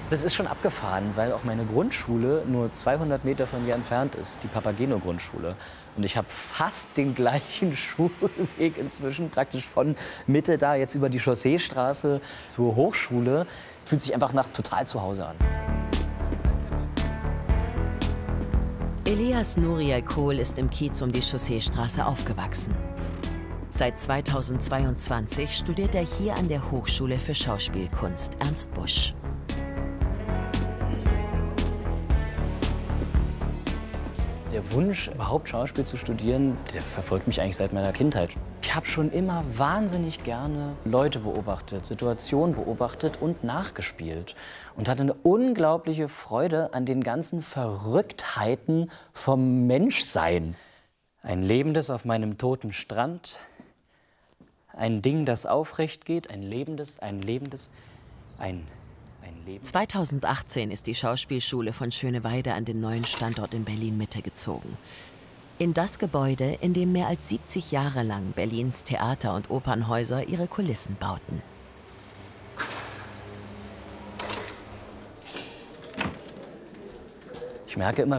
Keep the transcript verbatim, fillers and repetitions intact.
Das ist schon abgefahren, weil auch meine Grundschule nur zweihundert Meter von hier entfernt ist, die Papageno-Grundschule. Und ich habe fast den gleichen Schulweg inzwischen, praktisch von Mitte da jetzt über die Chausseestraße zur Hochschule. Fühlt sich einfach nach total zu Hause an. Elias Nuriel Kohl ist im Kiez um die Chausseestraße aufgewachsen. Seit zweitausendzweiundzwanzig studiert er hier an der Hochschule für Schauspielkunst Ernst Busch. Der Wunsch, überhaupt Schauspiel zu studieren, der verfolgt mich eigentlich seit meiner Kindheit. Ich habe schon immer wahnsinnig gerne Leute beobachtet, Situationen beobachtet und nachgespielt. Und hatte eine unglaubliche Freude an den ganzen Verrücktheiten vom Menschsein. Ein Lebendes auf meinem toten Strand, ein Ding, das aufrecht geht, ein lebendes, ein lebendes, ein zweitausendachtzehn ist die Schauspielschule von Schöneweide an den neuen Standort in Berlin-Mitte gezogen. In das Gebäude, in dem mehr als siebzig Jahre lang Berlins Theater- und Opernhäuser ihre Kulissen bauten. Ich merke immer,